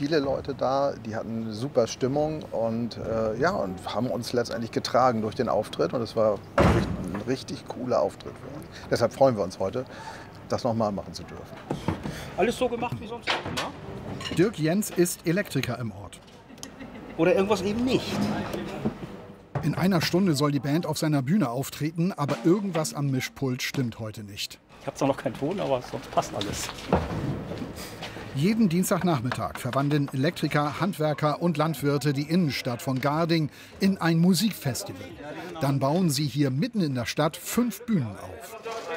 viele Leute da, die hatten eine super Stimmung und, und haben uns letztendlich getragen durch den Auftritt. Und es war ein richtig cooler Auftritt für uns. Deshalb freuen wir uns heute, das nochmal machen zu dürfen. Alles so gemacht wie sonst auch, ne? Dirk Jens ist Elektriker im Ort. Oder irgendwas eben nicht. In einer Stunde soll die Band auf seiner Bühne auftreten, aber irgendwas am Mischpult stimmt heute nicht. Ich habe zwar noch keinen Ton, aber sonst passt alles. Jeden Dienstagnachmittag verwandeln Elektriker, Handwerker und Landwirte die Innenstadt von Garding in ein Musikfestival. Dann bauen sie hier mitten in der Stadt 5 Bühnen auf.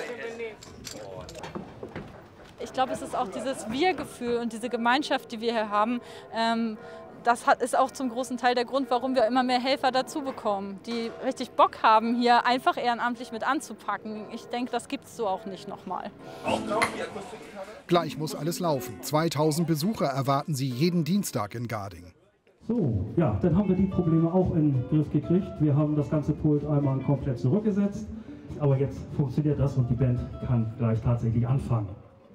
Ich glaube, es ist auch dieses Wir-Gefühl und diese Gemeinschaft, die wir hier haben. Ist auch zum großen Teil der Grund, warum wir immer mehr Helfer dazu bekommen, die richtig Bock haben, hier einfach ehrenamtlich mit anzupacken. Ich denke, das gibt es so auch nicht nochmal. Gleich muss alles laufen. 2000 Besucher erwarten sie jeden Dienstag in Garding. So, ja, dann haben wir die Probleme auch in den Griff gekriegt. Wir haben das ganze Pult einmal komplett zurückgesetzt. Aber jetzt funktioniert das und die Band kann gleich tatsächlich anfangen.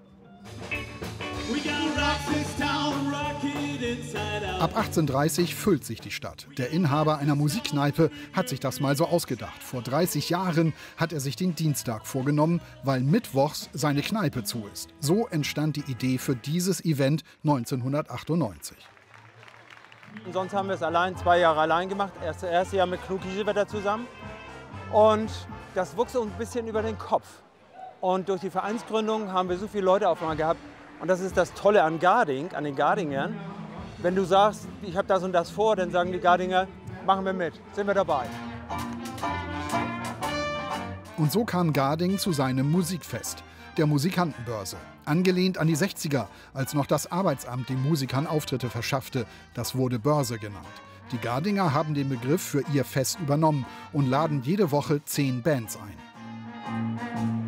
Ab 18:30 Uhr füllt sich die Stadt. Der Inhaber einer Musikkneipe hat sich das mal so ausgedacht. Vor 30 Jahren hat er sich den Dienstag vorgenommen, weil mittwochs seine Kneipe zu ist. So entstand die Idee für dieses Event 1998. Und sonst haben wir es 2 Jahre allein gemacht. Das erste Jahr mit Knut Kiesewetter zusammen. Und das wuchs uns ein bisschen über den Kopf. Und durch die Vereinsgründung haben wir so viele Leute auf einmal gehabt. Und das ist das Tolle an Garding, an den Gardingern. Wenn du sagst, ich habe das und das vor, dann sagen die Gardinger, machen wir mit, sind wir dabei. Und so kam Garding zu seinem Musikfest, der Musikantenbörse. Angelehnt an die 60er, als noch das Arbeitsamt den Musikern Auftritte verschaffte. Das wurde Börse genannt. Die Gardinger haben den Begriff für ihr Fest übernommen und laden jede Woche 10 Bands ein.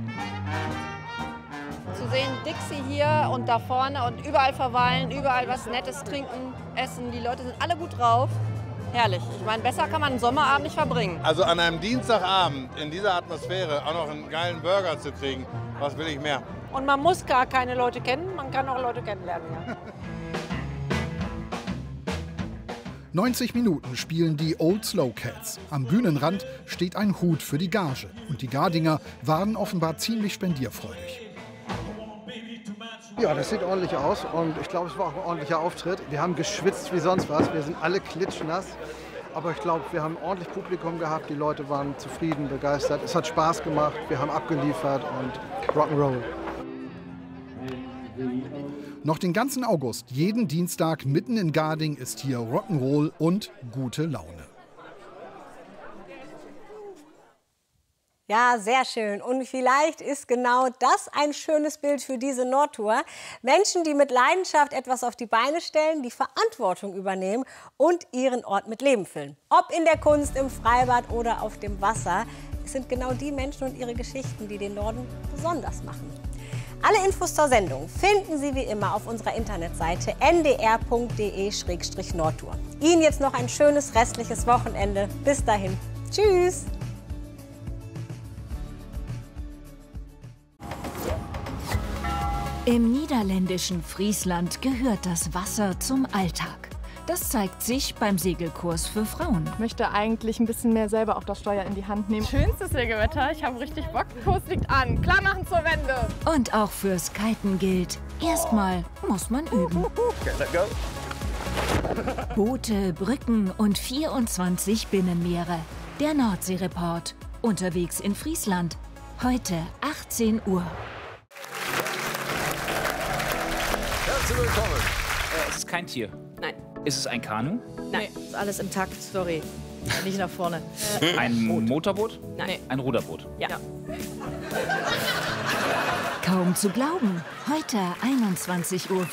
Zu sehen, Dixie hier und da vorne und überall verweilen, überall was Nettes trinken, essen. Die Leute sind alle gut drauf. Herrlich. Ich meine, besser kann man einen Sommerabend nicht verbringen. Also an einem Dienstagabend in dieser Atmosphäre auch noch einen geilen Burger zu kriegen, was will ich mehr? Und man muss gar keine Leute kennen, man kann auch Leute kennenlernen. Ja. 90 Minuten spielen die Old Slow Cats. Am Bühnenrand steht ein Hut für die Gage. Und die Gardinger waren offenbar ziemlich spendierfreudig. Ja, das sieht ordentlich aus und ich glaube, es war auch ein ordentlicher Auftritt. Wir haben geschwitzt wie sonst was, wir sind alle klitschnass. Aber ich glaube, wir haben ordentlich Publikum gehabt, die Leute waren zufrieden, begeistert. Es hat Spaß gemacht, wir haben abgeliefert und Rock'n'Roll. Noch den ganzen August, jeden Dienstag mitten in Garding ist hier Rock'n'Roll und gute Laune. Ja, sehr schön. Und vielleicht ist genau das ein schönes Bild für diese Nordtour. Menschen, die mit Leidenschaft etwas auf die Beine stellen, die Verantwortung übernehmen und ihren Ort mit Leben füllen. Ob in der Kunst, im Freibad oder auf dem Wasser. Es sind genau die Menschen und ihre Geschichten, die den Norden besonders machen. Alle Infos zur Sendung finden Sie wie immer auf unserer Internetseite ndr.de/Nordtour. Ihnen jetzt noch ein schönes restliches Wochenende. Bis dahin. Tschüss! Im niederländischen Friesland gehört das Wasser zum Alltag. Das zeigt sich beim Segelkurs für Frauen. Ich möchte eigentlich ein bisschen mehr selber auch das Steuer in die Hand nehmen. Schönstes Segelwetter, ich habe richtig Bock. Kurs liegt an, klar machen zur Wende. Und auch fürs Kiten gilt, erstmal muss man üben. Okay, let's go. Boote, Brücken und 24 Binnenmeere. Der Nordseereport. Unterwegs in Friesland. Heute 18 Uhr. Herzlich willkommen. Es ist kein Tier. Nein. Ist es ein Kanu? Nein, ist alles im Takt, sorry. Nicht nach vorne. Ein Motorboot? Nein. Ein Ruderboot? Ja. Kaum zu glauben, heute 21:45 Uhr.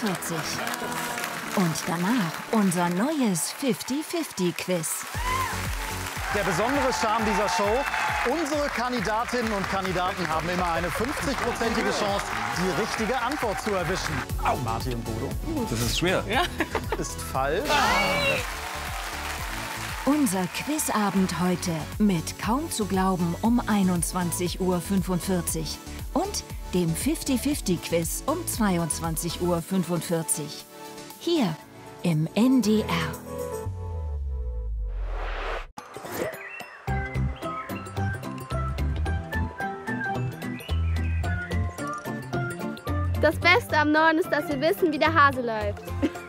Und danach unser neues 50-50-Quiz. Der besondere Charme dieser Show, unsere Kandidatinnen und Kandidaten haben immer eine 50-prozentige Chance, die richtige Antwort zu erwischen. Au, Martin und Bodo. Das ist schwer. Ja. Ist falsch. Unser Quizabend heute mit kaum zu glauben um 21:45 Uhr und dem 50-50-Quiz um 22:45 Uhr. hier im NDR. Das Beste am Norden ist, dass wir wissen, wie der Hase läuft.